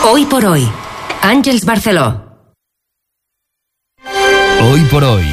Hoy por hoy, Àngels Barceló. Hoy por hoy,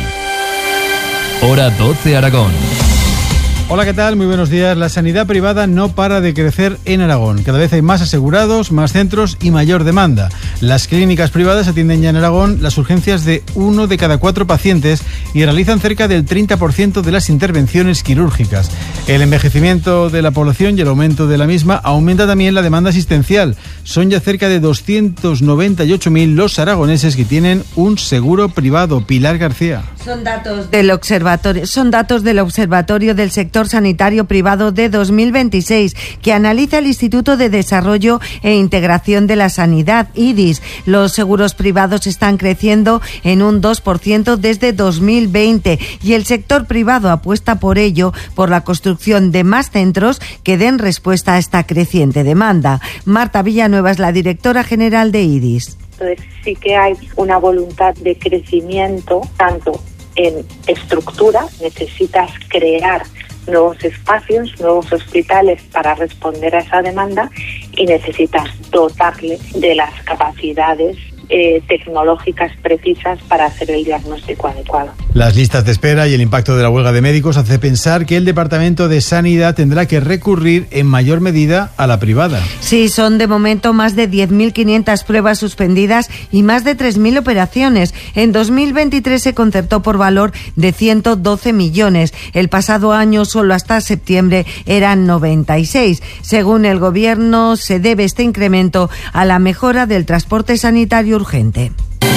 Hora 12 Aragón. Hola, ¿qué tal? Muy buenos días. La sanidad privada no para de crecer en Aragón. Cada vez hay más asegurados, más centros y mayor demanda. Las clínicas privadas atienden ya en Aragón las urgencias de 1 de cada 4 pacientes y realizan cerca del 30% de las intervenciones quirúrgicas. El envejecimiento de la población y el aumento de la misma aumenta también la demanda asistencial. Son ya cerca de 298.000 los aragoneses que tienen un seguro privado. Pilar García. Son datos del Observatorio del Sector Sanitario Privado de 2026, que analiza el Instituto de Desarrollo e Integración de la Sanidad, IDIS. Los seguros privados están creciendo en un 2% desde 2020 y el sector privado apuesta por ello, por la construcción de más centros que den respuesta a esta creciente demanda. Marta Villanueva es la directora general de IDIS. Entonces sí que hay una voluntad de crecimiento, tanto en estructura, necesitas crear nuevos espacios, nuevos hospitales para responder a esa demanda y necesitas dotarle de las capacidades tecnológicas precisas para hacer el diagnóstico adecuado. Las listas de espera y el impacto de la huelga de médicos hace pensar que el Departamento de Sanidad tendrá que recurrir en mayor medida a la privada. Sí, son de momento más de 10.500 pruebas suspendidas y más de 3.000 operaciones. En 2023 se concertó por valor de 112 millones. El pasado año, solo hasta septiembre, eran 96. Según el Gobierno, se debe este incremento a la mejora del transporte sanitario urgente.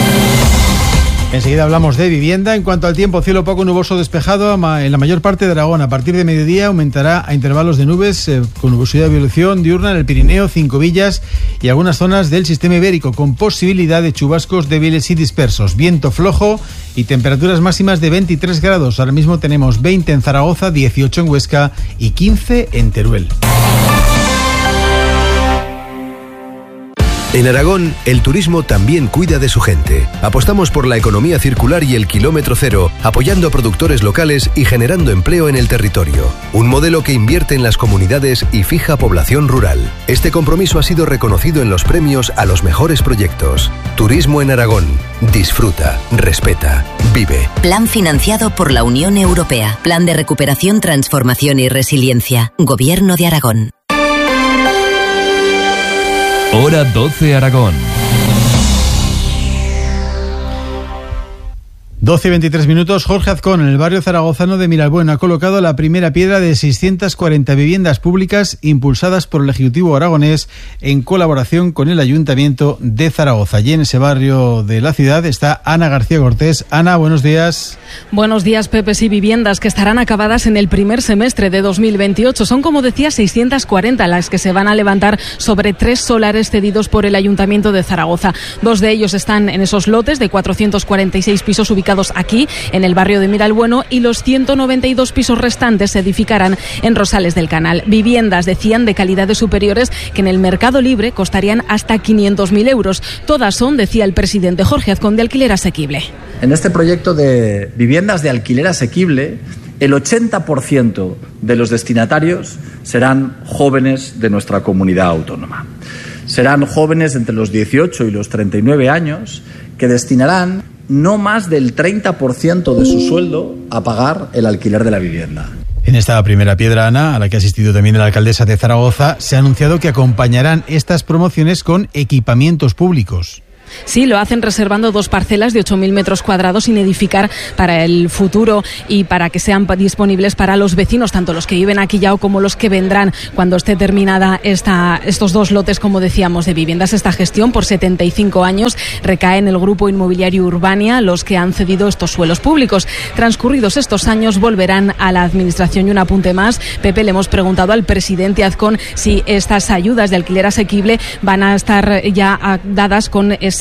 Enseguida hablamos de vivienda. En cuanto al tiempo, cielo poco nuboso despejado en la mayor parte de Aragón. A partir de mediodía aumentará a intervalos de nubes con nubosidad de evolución diurna en el Pirineo, Cinco Villas y algunas zonas del sistema ibérico, con posibilidad de chubascos débiles y dispersos. Viento flojo y temperaturas máximas de 23 grados. Ahora mismo tenemos 20 en Zaragoza, 18 en Huesca y 15 en Teruel. En Aragón, el turismo también cuida de su gente. Apostamos por la economía circular y el kilómetro cero, apoyando a productores locales y generando empleo en el territorio. Un modelo que invierte en las comunidades y fija población rural. Este compromiso ha sido reconocido en los premios a los mejores proyectos. Turismo en Aragón. Disfruta, respeta, vive. Plan financiado por la Unión Europea. Plan de recuperación, transformación y resiliencia. Gobierno de Aragón. Hora 12 Aragón. 12 y 23 minutos. Jorge Azcón, en el barrio zaragozano de Miralbueno, ha colocado la primera piedra de 640 viviendas públicas impulsadas por el Ejecutivo aragonés en colaboración con el Ayuntamiento de Zaragoza. Allí en ese barrio de la ciudad está Ana García Cortés. Ana, buenos días. Buenos días, Pepe. Sí, viviendas que estarán acabadas en el primer semestre de 2028. Son, como decía, 640 las que se van a levantar sobre 3 solares cedidos por el Ayuntamiento de Zaragoza. 2 de ellos están en esos lotes de 446 pisos ubicados aquí, en el barrio de Miralbueno, y los 192 pisos restantes se edificarán en Rosales del Canal. Viviendas, decían, de calidades superiores que en el mercado libre costarían hasta 500.000 euros. Todas son, decía el presidente Jorge Azcón, de alquiler asequible. En este proyecto de viviendas de alquiler asequible, el 80% de los destinatarios serán jóvenes de nuestra comunidad autónoma. Serán jóvenes entre los 18 y los 39 años que destinarán no más del 30% de su sueldo a pagar el alquiler de la vivienda. En esta primera piedra, Ana, a la que ha asistido también la alcaldesa de Zaragoza, se ha anunciado que acompañarán estas promociones con equipamientos públicos. Sí, lo hacen reservando 2 parcelas de 8.000 metros cuadrados sin edificar para el futuro y para que sean disponibles para los vecinos, tanto los que viven aquí ya como los que vendrán cuando esté terminada estos 2 lotes, como decíamos, de viviendas. Esta gestión por 75 años recae en el grupo inmobiliario Urbania, los que han cedido estos suelos públicos. Transcurridos estos años volverán a la administración. Y un apunte más, Pepe, le hemos preguntado al presidente Azcón si estas ayudas de alquiler asequible van a estar ya dadas con ese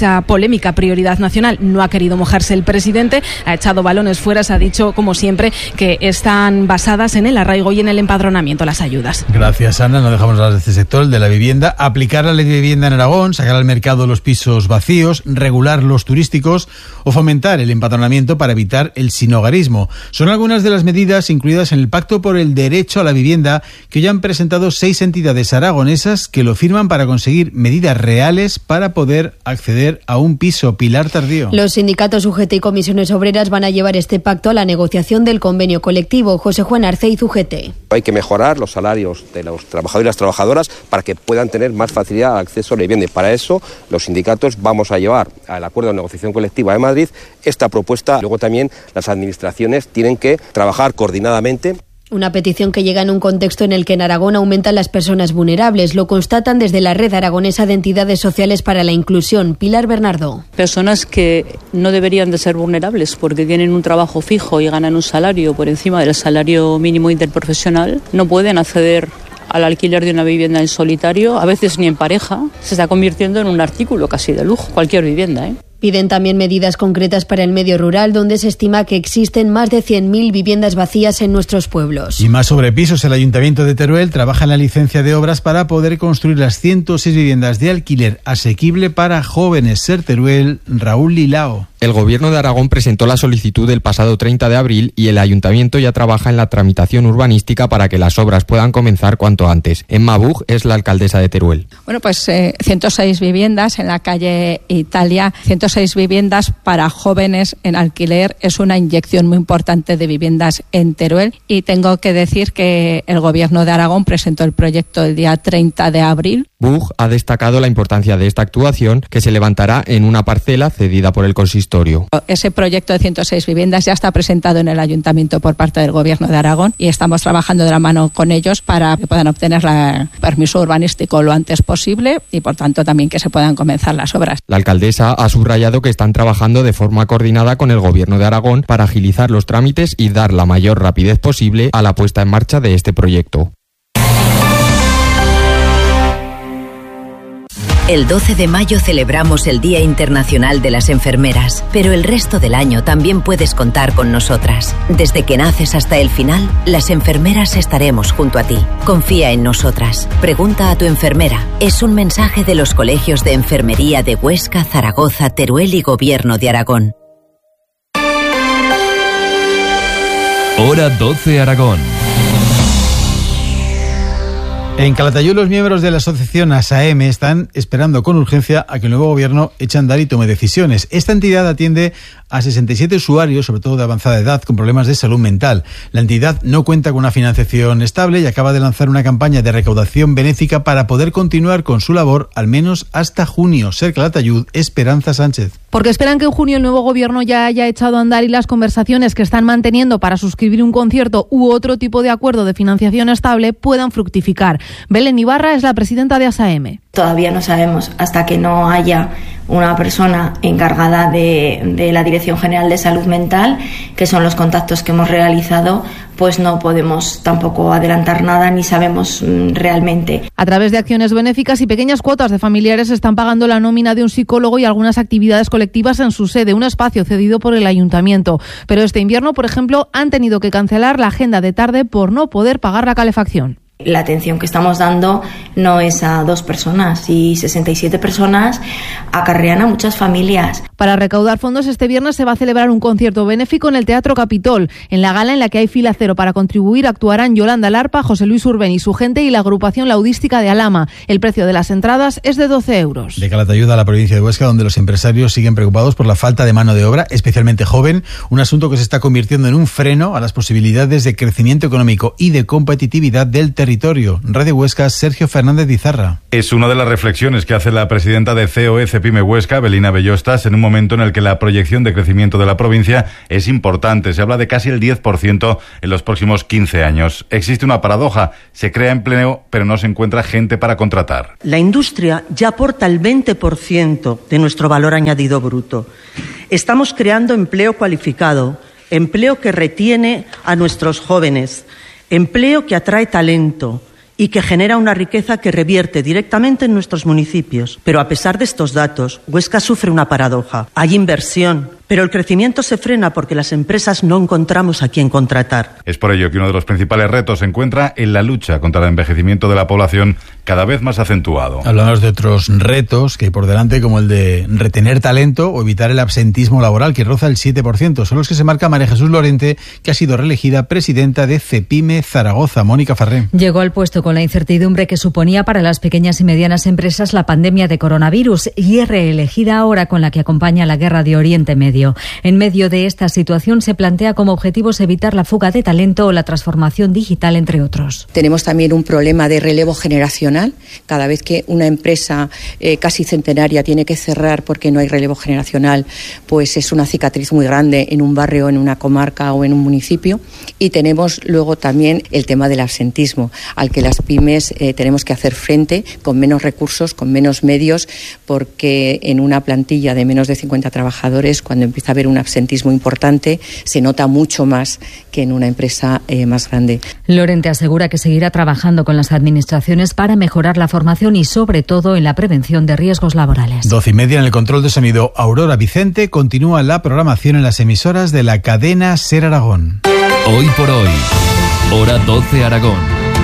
esa polémica prioridad nacional. No ha querido mojarse el presidente, ha echado balones fuera, se ha dicho, como siempre, que están basadas en el arraigo y en el empadronamiento las ayudas. Gracias, Ana. No dejamos hablar de este sector, el de la vivienda. Aplicar la ley de vivienda en Aragón, sacar al mercado los pisos vacíos, regular los turísticos o fomentar el empadronamiento para evitar el sinhogarismo. Son algunas de las medidas incluidas en el Pacto por el Derecho a la Vivienda que hoy han presentado 6 entidades aragonesas que lo firman para conseguir medidas reales para poder acceder a un piso. Pilar Tardío. Los sindicatos UGT y comisiones obreras van a llevar este pacto a la negociación del convenio colectivo. José Juan Arceiz, UGT. Hay que mejorar los salarios de los trabajadores y las trabajadoras para que puedan tener más facilidad al acceso a la vivienda. Y para eso los sindicatos vamos a llevar al acuerdo de negociación colectiva de Madrid esta propuesta. Luego también las administraciones tienen que trabajar coordinadamente. Una petición que llega en un contexto en el que en Aragón aumentan las personas vulnerables. Lo constatan desde la Red Aragonesa de Entidades Sociales para la Inclusión. Pilar Bernardo. Personas que no deberían de ser vulnerables porque tienen un trabajo fijo y ganan un salario por encima del salario mínimo interprofesional, no pueden acceder al alquiler de una vivienda en solitario, a veces ni en pareja. Se está convirtiendo en un artículo casi de lujo, cualquier vivienda, Piden también medidas concretas para el medio rural, donde se estima que existen más de 100.000 viviendas vacías en nuestros pueblos. Y más sobre pisos, el Ayuntamiento de Teruel trabaja en la licencia de obras para poder construir las 106 viviendas de alquiler asequible para jóvenes. Ser Teruel, Raúl Lilao. El Gobierno de Aragón presentó la solicitud el pasado 30 de abril y el Ayuntamiento ya trabaja en la tramitación urbanística para que las obras puedan comenzar cuanto antes. Emma Bug es la alcaldesa de Teruel. Bueno, pues 106 viviendas en la calle Italia, 106 viviendas para jóvenes en alquiler. Es una inyección muy importante de viviendas en Teruel y tengo que decir que el Gobierno de Aragón presentó el proyecto el día 30 de abril. Bug ha destacado la importancia de esta actuación que se levantará en una parcela cedida por el consistorio. Ese proyecto de 106 viviendas ya está presentado en el Ayuntamiento por parte del Gobierno de Aragón y estamos trabajando de la mano con ellos para que puedan obtener el permiso urbanístico lo antes posible y, por tanto, también que se puedan comenzar las obras. La alcaldesa ha subrayado que están trabajando de forma coordinada con el Gobierno de Aragón para agilizar los trámites y dar la mayor rapidez posible a la puesta en marcha de este proyecto. El 12 de mayo celebramos el Día Internacional de las Enfermeras, pero el resto del año también puedes contar con nosotras. Desde que naces hasta el final, las enfermeras estaremos junto a ti. Confía en nosotras. Pregunta a tu enfermera. Es un mensaje de los colegios de enfermería de Huesca, Zaragoza, Teruel y Gobierno de Aragón. Hora 12 Aragón. En Calatayud, los miembros de la asociación ASAEME están esperando con urgencia a que el nuevo gobierno eche a andar y tome decisiones. Esta entidad atiende a 67 usuarios, sobre todo de avanzada edad, con problemas de salud mental. La entidad no cuenta con una financiación estable y acaba de lanzar una campaña de recaudación benéfica para poder continuar con su labor al menos hasta junio. Ser Calatayud, Esperanza Sánchez. Porque esperan que en junio el nuevo gobierno ya haya echado a andar y las conversaciones que están manteniendo para suscribir un concierto u otro tipo de acuerdo de financiación estable puedan fructificar. Belén Ibarra es la presidenta de ASAEME. Todavía no sabemos, hasta que no haya una persona encargada de la Dirección General de Salud Mental, que son los contactos que hemos realizado, pues no podemos tampoco adelantar nada ni sabemos realmente. A través de acciones benéficas y pequeñas cuotas de familiares están pagando la nómina de un psicólogo y algunas actividades colectivas en su sede, un espacio cedido por el ayuntamiento. Pero este invierno, por ejemplo, han tenido que cancelar la agenda de tarde por no poder pagar la calefacción. La atención que estamos dando no es a 2 personas y 67 personas acarrean a muchas familias. Para recaudar fondos, este viernes se va a celebrar un concierto benéfico en el Teatro Capitol. En la gala, en la que hay fila cero para contribuir, actuarán Yolanda Larpa, José Luis Urbén y su gente y la agrupación laudística de Alama. El precio de las entradas es de 12 euros. De Calatayud a la provincia de Huesca, donde los empresarios siguen preocupados por la falta de mano de obra, especialmente joven, un asunto que se está convirtiendo en un freno a las posibilidades de crecimiento económico y de competitividad del territorio. Radio Huesca, Sergio Fernández Izarra. Es una de las reflexiones que hace la presidenta de COE Cepime Huesca, Belina Bellostas, en un momento en el que la proyección de crecimiento de la provincia es importante. Se habla de casi el 10% en los próximos 15 años. Existe una paradoja. Se crea empleo, pero no se encuentra gente para contratar. La industria ya aporta el 20% de nuestro valor añadido bruto. Estamos creando empleo cualificado, empleo que retiene a nuestros jóvenes, empleo que atrae talento y que genera una riqueza que revierte directamente en nuestros municipios. Pero a pesar de estos datos, Huesca sufre una paradoja. Hay inversión, pero el crecimiento se frena porque las empresas no encontramos a quién contratar. Es por ello que uno de los principales retos se encuentra en la lucha contra el envejecimiento de la población cada vez más acentuado. Hablamos de otros retos que hay por delante, como el de retener talento o evitar el absentismo laboral, que roza el 7%. Son los que se marca María Jesús Lorente, que ha sido reelegida presidenta de CEPIME Zaragoza. Mónica Farré. Llegó al puesto con la incertidumbre que suponía para las pequeñas y medianas empresas la pandemia de coronavirus y es reelegida ahora con la que acompaña la guerra de Oriente Medio. En medio de esta situación se plantea como objetivos evitar la fuga de talento o la transformación digital, entre otros. Tenemos también un problema de relevo generacional. Cada vez que una empresa casi centenaria tiene que cerrar porque no hay relevo generacional, pues es una cicatriz muy grande en un barrio, en una comarca o en un municipio. Y tenemos luego también el tema del absentismo, al que las pymes tenemos que hacer frente con menos recursos, con menos medios, porque en una plantilla de menos de 50 trabajadores, cuando empieza a haber un absentismo importante, se nota mucho más que en una empresa más grande. Lorente asegura que seguirá trabajando con las administraciones para mejorar la formación y sobre todo en la prevención de riesgos laborales. 12:30 en el control de sonido. Aurora Vicente. Continúa la programación en las emisoras de la cadena SER Aragón. Hoy por hoy, hora 12 Aragón.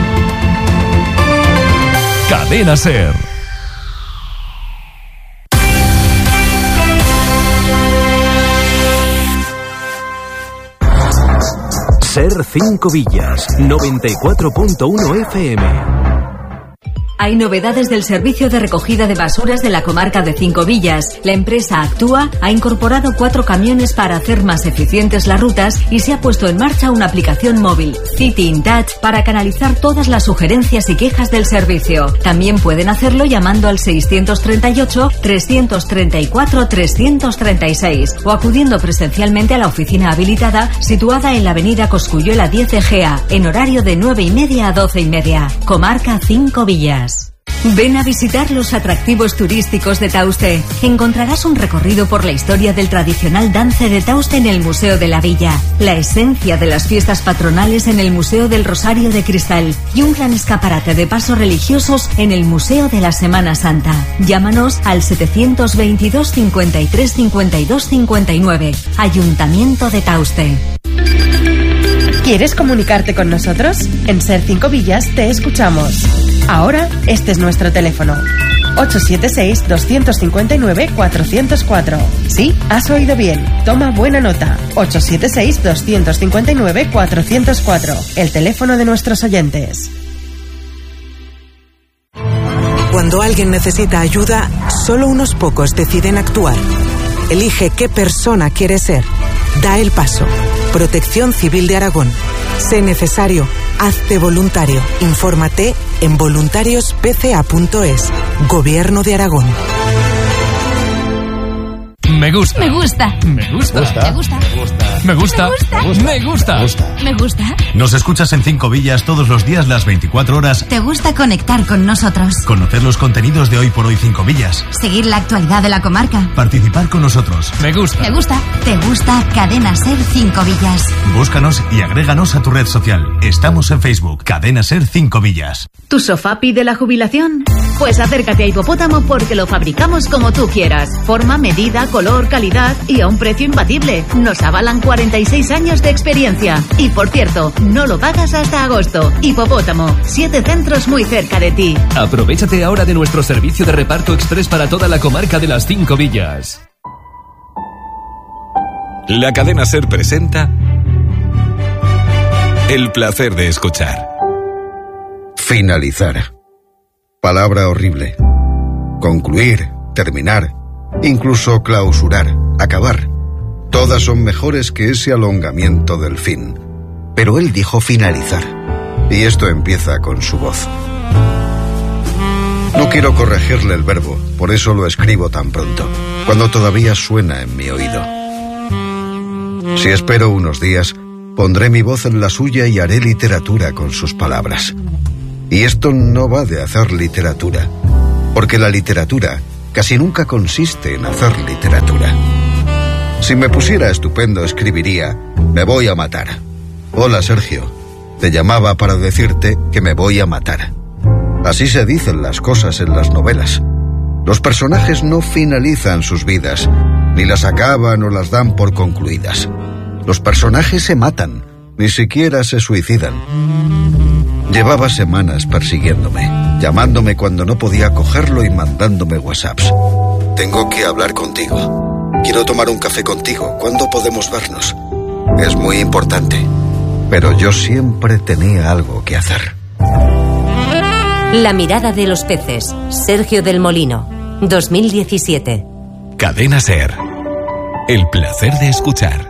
Cadena SER. SER 5 Villas, 94.1 FM. Hay novedades del servicio de recogida de basuras de la comarca de Cinco Villas. La empresa Actúa ha incorporado 4 camiones para hacer más eficientes las rutas y se ha puesto en marcha una aplicación móvil, City in Touch, para canalizar todas las sugerencias y quejas del servicio. También pueden hacerlo llamando al 638-334-336 o acudiendo presencialmente a la oficina habilitada situada en la avenida Cosculluela 10 Egea, en horario de 9:30 a 12:30. Comarca Cinco Villas. Ven a visitar los atractivos turísticos de Tauste. Encontrarás un recorrido por la historia del tradicional dance de Tauste en el Museo de la Villa, la esencia de las fiestas patronales en el Museo del Rosario de Cristal y un gran escaparate de pasos religiosos en el Museo de la Semana Santa. Llámanos al 722 53 52 59. Ayuntamiento de Tauste. ¿Quieres comunicarte con nosotros? En SER 5 Villas te escuchamos. Ahora, este es nuestro teléfono. 876-259-404. Sí, has oído bien. Toma buena nota. 876-259-404. El teléfono de nuestros oyentes. Cuando alguien necesita ayuda, solo unos pocos deciden actuar. Elige qué persona quieres ser. Da el paso. Protección Civil de Aragón. Sé necesario. Hazte voluntario. Infórmate en voluntariosPCA.es. Gobierno de Aragón. Me gusta. Me gusta. Me gusta. Me gusta. Me gusta. Me gusta. Me gusta. Nos escuchas en Cinco Villas todos los días, las 24 horas. ¿Te gusta conectar con nosotros? Conocer los contenidos de Hoy por Hoy Cinco Villas. Seguir la actualidad de la comarca. Participar con nosotros. Me gusta. Me gusta. ¿Te gusta? Cadena SER 5 Villas. Búscanos y agréganos a tu red social. Estamos en Facebook. Cadena SER 5 Villas. ¿Tu sofá pide la jubilación? Pues acércate a Hipopótamo porque lo fabricamos como tú quieras. Forma, medida, color, calidad y a un precio imbatible. Nos avalan 46 años de experiencia. Y por cierto, no lo pagas hasta agosto. Hipopótamo, 7 centros muy cerca de ti. Aprovechate ahora de nuestro servicio de reparto express para toda la comarca de las 5 Villas. La cadena SER presenta El placer de escuchar. Finalizar. Palabra horrible. Concluir, terminar, incluso clausurar, acabar. Todas son mejores que ese alongamiento del fin. Pero él dijo finalizar. Y esto empieza con su voz. No quiero corregirle el verbo, por eso lo escribo tan pronto, cuando todavía suena en mi oído. Si espero unos días, pondré mi voz en la suya y haré literatura con sus palabras. Y esto no va de hacer literatura, porque la literatura casi nunca consiste en hacer literatura. Si me pusiera estupendo, escribiría: me voy a matar. Hola, Sergio. Te llamaba para decirte que me voy a matar. Así se dicen las cosas en las novelas. Los personajes no finalizan sus vidas, ni las acaban o las dan por concluidas. Los personajes se matan, ni siquiera se suicidan. Llevaba semanas persiguiéndome, llamándome cuando no podía cogerlo y mandándome WhatsApps. Tengo que hablar contigo. Quiero tomar un café contigo. ¿Cuándo podemos vernos? Es muy importante. Pero yo siempre tenía algo que hacer. La mirada de los peces. Sergio del Molino. 2017. Cadena SER. El placer de escuchar.